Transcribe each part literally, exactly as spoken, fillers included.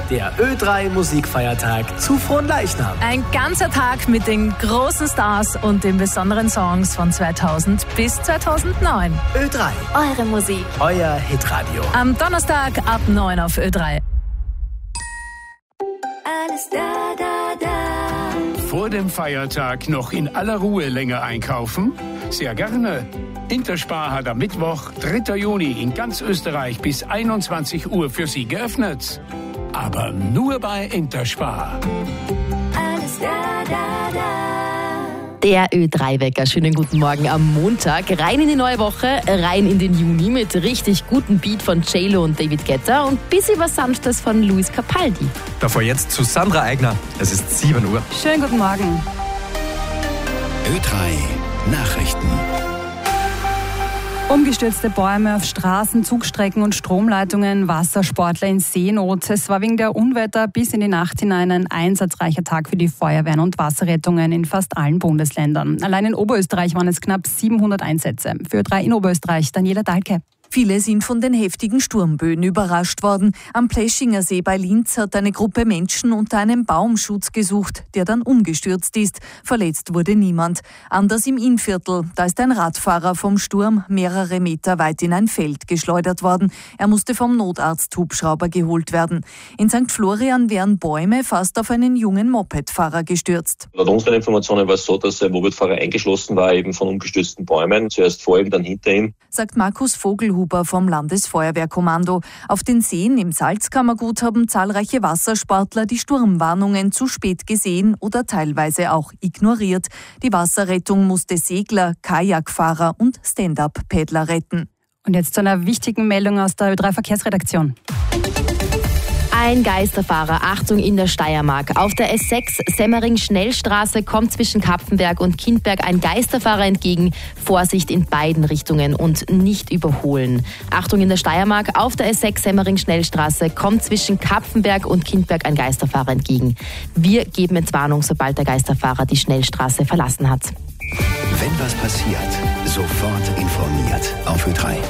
der Ö drei Musikfeiertag zu Fronleichnam. Ein ganzer Tag mit den großen Stars und den besonderen Songs von zweitausend bis zweitausendneun. Ö drei. Eure Musik. Euer Hitradio. Am Donnerstag ab neun auf Ö drei. Alles da, da, da. Vor dem Feiertag noch in aller Ruhe länger einkaufen? Sehr gerne. Interspar hat am Mittwoch, dritter Juni, in ganz Österreich bis einundzwanzig Uhr für Sie geöffnet. Aber nur bei Interspar. Alles da, da, da. Der Ö drei Wecker. Schönen guten Morgen am Montag. Rein in die neue Woche, rein in den Juni mit richtig gutem Beat von J-Lo und David Guetta und bisschen was Sanftes von Luis Capaldi. Davor jetzt zu Sandra Eigner. Es ist sieben Uhr. Schönen guten Morgen. Ö drei Nachrichten. Umgestürzte Bäume auf Straßen, Zugstrecken und Stromleitungen, Wassersportler in Seenot. Es war wegen der Unwetter bis in die Nacht hinein ein einsatzreicher Tag für die Feuerwehren und Wasserrettungen in fast allen Bundesländern. Allein in Oberösterreich waren es knapp siebenhundert Einsätze. Für Ö drei in Oberösterreich, Daniela Dahlke. Viele sind von den heftigen Sturmböen überrascht worden. Am Pleschinger See bei Linz hat eine Gruppe Menschen unter einem Baum Schutz gesucht, der dann umgestürzt ist. Verletzt wurde niemand. Anders im Innviertel. Da ist ein Radfahrer vom Sturm mehrere Meter weit in ein Feld geschleudert worden. Er musste vom Notarzt-Hubschrauber geholt werden. In Sankt Florian wären Bäume fast auf einen jungen Mopedfahrer gestürzt. Laut unseren Informationen war es so, dass der Mopedfahrer eingeschlossen war eben von umgestürzten Bäumen. Zuerst vor ihm, dann hinter ihm. Sagt Markus Vogelhuber vom Landesfeuerwehrkommando. Auf den Seen im Salzkammergut haben zahlreiche Wassersportler die Sturmwarnungen zu spät gesehen oder teilweise auch ignoriert. Die Wasserrettung musste Segler, Kajakfahrer und Stand-up-Paddler retten. Und jetzt zu einer wichtigen Meldung aus der Ö drei Verkehrsredaktion. Ein Geisterfahrer, Achtung in der Steiermark. Auf der S sechs Semmering-Schnellstraße kommt zwischen Kapfenberg und Kindberg ein Geisterfahrer entgegen. Vorsicht in beiden Richtungen und nicht überholen. Achtung in der Steiermark, auf der S sechs Semmering-Schnellstraße kommt zwischen Kapfenberg und Kindberg ein Geisterfahrer entgegen. Wir geben Entwarnung, sobald der Geisterfahrer die Schnellstraße verlassen hat. Wenn was passiert, sofort informiert auf Ö drei.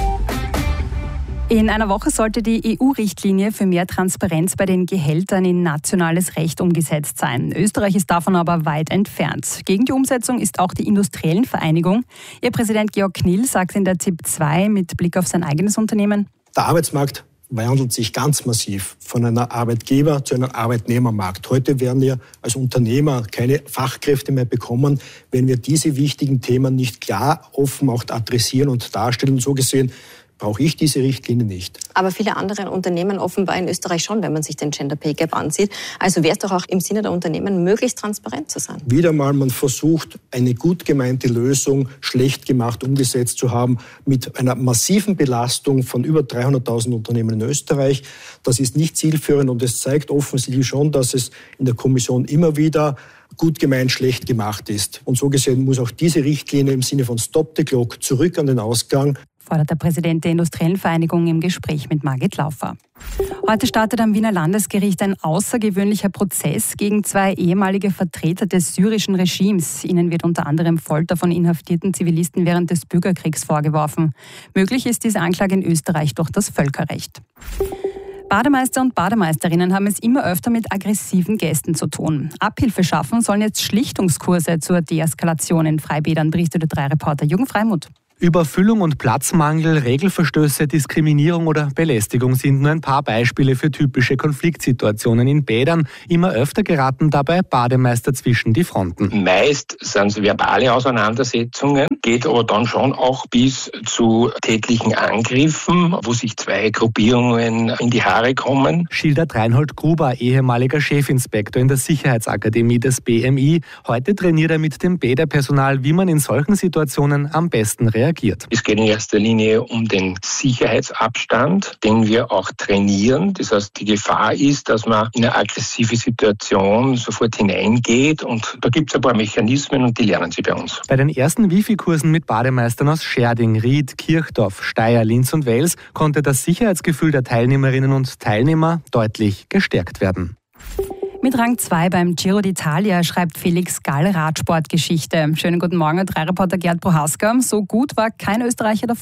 In einer Woche sollte die E U-Richtlinie für mehr Transparenz bei den Gehältern in nationales Recht umgesetzt sein. Österreich ist davon aber weit entfernt. Gegen die Umsetzung ist auch die Industriellenvereinigung. Ihr Präsident Georg Knill sagt in der Z I P zwei mit Blick auf sein eigenes Unternehmen: Der Arbeitsmarkt wandelt sich ganz massiv von einer Arbeitgeber- zu einem Arbeitnehmermarkt. Heute werden wir als Unternehmer keine Fachkräfte mehr bekommen, wenn wir diese wichtigen Themen nicht klar, offen auch adressieren und darstellen. So gesehen brauche ich diese Richtlinie nicht. Aber viele andere Unternehmen offenbar in Österreich schon, wenn man sich den Gender Pay Gap ansieht. Also wäre es doch auch im Sinne der Unternehmen, möglichst transparent zu sein. Wieder mal, man versucht, eine gut gemeinte Lösung schlecht gemacht umgesetzt zu haben mit einer massiven Belastung von über dreihunderttausend Unternehmen in Österreich. Das ist nicht zielführend und es zeigt offensichtlich schon, dass es in der Kommission immer wieder gut gemeint schlecht gemacht ist. Und so gesehen muss auch diese Richtlinie im Sinne von Stop the Clock zurück an den Ausgang, fordert der Präsident der Industriellen Vereinigung im Gespräch mit Margit Laufer. Heute startet am Wiener Landesgericht ein außergewöhnlicher Prozess gegen zwei ehemalige Vertreter des syrischen Regimes. Ihnen wird unter anderem Folter von inhaftierten Zivilisten während des Bürgerkriegs vorgeworfen. Möglich ist diese Anklage in Österreich durch das Völkerrecht. Bademeister und Bademeisterinnen haben es immer öfter mit aggressiven Gästen zu tun. Abhilfe schaffen sollen jetzt Schlichtungskurse zur Deeskalation in Freibädern, berichtet Ö drei Reporter Jürgen Freimuth. Überfüllung und Platzmangel, Regelverstöße, Diskriminierung oder Belästigung sind nur ein paar Beispiele für typische Konfliktsituationen in Bädern. Immer öfter geraten dabei Bademeister zwischen die Fronten. Meist sind es verbale Auseinandersetzungen, geht aber dann schon auch bis zu tätlichen Angriffen, wo sich zwei Gruppierungen in die Haare kommen. Schildert Reinhold Gruber, ehemaliger Chefinspektor in der Sicherheitsakademie des B M I. Heute trainiert er mit dem Bäderpersonal, wie man in solchen Situationen am besten reagiert. Es geht in erster Linie um den Sicherheitsabstand, den wir auch trainieren. Das heißt, die Gefahr ist, dass man in eine aggressive Situation sofort hineingeht und da gibt es ein paar Mechanismen und die lernen Sie bei uns. Bei den ersten Wifi-Kursen mit Bademeistern aus Scherding, Ried, Kirchdorf, Steyr, Linz und Wels konnte das Sicherheitsgefühl der Teilnehmerinnen und Teilnehmer deutlich gestärkt werden. Mit Rang zwei beim Giro d'Italia schreibt Felix Gall Radsportgeschichte. Schönen guten Morgen, Ö drei Reporter Gerd Prohaska. So gut war kein Österreicher davor.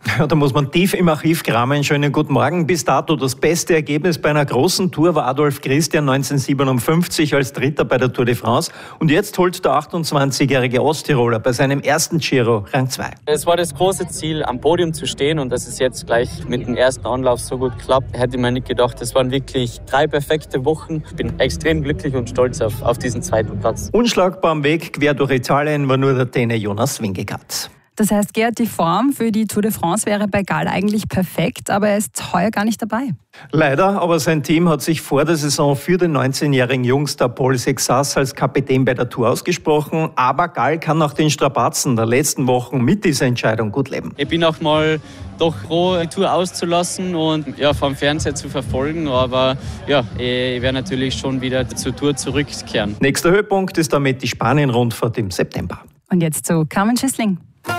Ja, da muss man tief im Archiv kramen. Schönen guten Morgen. Bis dato das beste Ergebnis bei einer großen Tour war Adolf Christian neunzehnhundertsiebenundfünfzig als Dritter bei der Tour de France. Und jetzt holt der achtundzwanzigjährige Osttiroler bei seinem ersten Giro Rang zwei. Es war das große Ziel, am Podium zu stehen, und dass es jetzt gleich mit dem ersten Anlauf so gut klappt, hätte ich mir nicht gedacht. Es waren wirklich drei perfekte Wochen. Ich bin extrem glücklich und stolz auf, auf diesen zweiten Platz. Unschlagbar am Weg quer durch Italien war nur der Däne Jonas Vingegaard. Das heißt, Gerd, die Form für die Tour de France wäre bei Gall eigentlich perfekt, aber er ist heuer gar nicht dabei. Leider, aber sein Team hat sich vor der Saison für den neunzehnjährigen Jungstar Paul Sexas als Kapitän bei der Tour ausgesprochen. Aber Gall kann nach den Strapazen der letzten Wochen mit dieser Entscheidung gut leben. Ich bin auch mal doch froh, die Tour auszulassen und ja, vom Fernseher zu verfolgen. Aber ja, ich werde natürlich schon wieder zur Tour zurückkehren. Nächster Höhepunkt ist damit die Spanien-Rundfahrt im September. Und jetzt zu Carmen Schissling.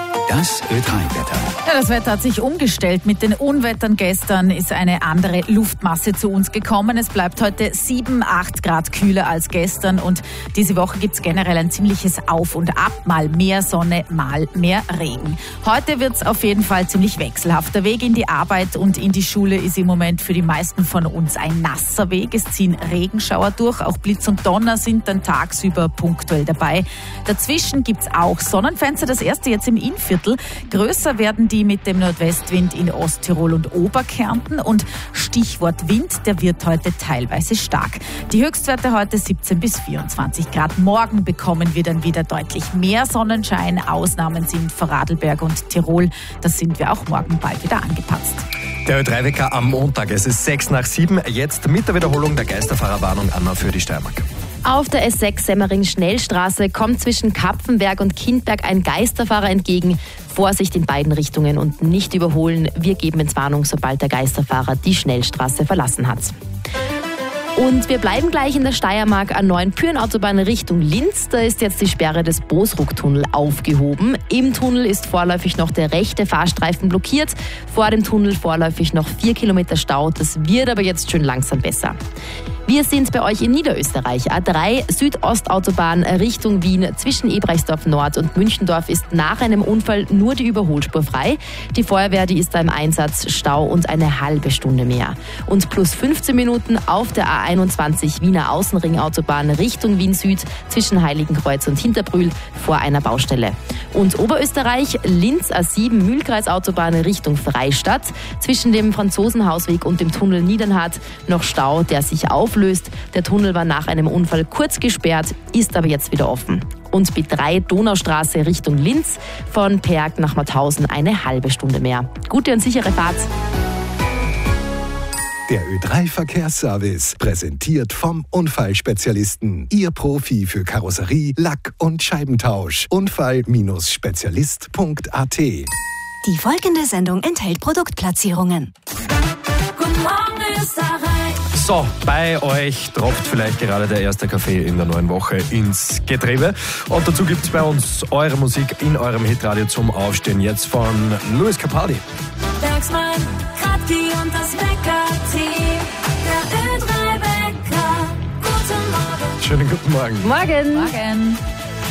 Das Ö drei Wetter. Ja, das Wetter hat sich umgestellt. Mit den Unwettern gestern ist eine andere Luftmasse zu uns gekommen. Es bleibt heute sieben, acht Grad kühler als gestern. Und diese Woche gibt es generell ein ziemliches Auf und Ab. Mal mehr Sonne, mal mehr Regen. Heute wird es auf jeden Fall ziemlich wechselhaft. Der Weg in die Arbeit und in die Schule ist im Moment für die meisten von uns ein nasser Weg. Es ziehen Regenschauer durch. Auch Blitz und Donner sind dann tagsüber punktuell dabei. Dazwischen gibt es auch Sonnenfenster. Das erste jetzt im Innviertel. Größer werden die mit dem Nordwestwind in Osttirol und Oberkärnten. Und Stichwort Wind, der wird heute teilweise stark. Die Höchstwerte heute siebzehn bis vierundzwanzig Grad. Morgen bekommen wir dann wieder deutlich mehr Sonnenschein. Ausnahmen sind Vorarlberg und Tirol. Da sind wir auch morgen bald wieder angepasst. Der Ö drei Wecker am Montag. Es ist sechs nach sieben. Jetzt mit der Wiederholung der Geisterfahrerwarnung, Anna, für die Steiermark. Auf der S sechs Semmering-Schnellstraße kommt zwischen Kapfenberg und Kindberg ein Geisterfahrer entgegen. Vorsicht in beiden Richtungen und nicht überholen. Wir geben Entwarnung, sobald der Geisterfahrer die Schnellstraße verlassen hat. Und wir bleiben gleich in der Steiermark an neuen Pyrenautobahn Richtung Linz. Da ist jetzt die Sperre des Bosruck-Tunnel aufgehoben. Im Tunnel ist vorläufig noch der rechte Fahrstreifen blockiert. Vor dem Tunnel vorläufig noch vier Kilometer Stau. Das wird aber jetzt schön langsam besser. Wir sind bei euch in Niederösterreich. A drei Südostautobahn Richtung Wien zwischen Ebrechtsdorf Nord und Münchendorf ist nach einem Unfall nur die Überholspur frei. Die Feuerwehr, die ist da im Einsatz, Stau und eine halbe Stunde mehr. Und plus fünfzehn Minuten auf der A einundzwanzig Wiener Außenringautobahn Richtung Wien Süd zwischen Heiligenkreuz und Hinterbrühl vor einer Baustelle. Und Oberösterreich, Linz A sieben Mühlkreisautobahn Richtung Freistadt zwischen dem Franzosenhausweg und dem Tunnel Niedernhardt noch Stau, der sich auflöst. Der Tunnel war nach einem Unfall kurz gesperrt, ist aber jetzt wieder offen. Und B drei Donaustraße Richtung Linz von Perg nach Mauthausen eine halbe Stunde mehr. Gute und sichere Fahrt. Der Ö drei Verkehrsservice, präsentiert vom Unfallspezialisten. Ihr Profi für Karosserie, Lack- und Scheibentausch. Unfall Spezialist Punkt a t. Die folgende Sendung enthält Produktplatzierungen. Guten Morgen, Österreich. So, bei euch tropft vielleicht gerade der erste Kaffee in der neuen Woche ins Getriebe. Und dazu gibt es bei uns eure Musik in eurem Hitradio zum Aufstehen. Jetzt von Luis Capaldi. Bergsmann, Kratki und das Wecker-Team. Der Ö drei Wecker. Guten Morgen. Schönen guten Morgen. Morgen. Morgen.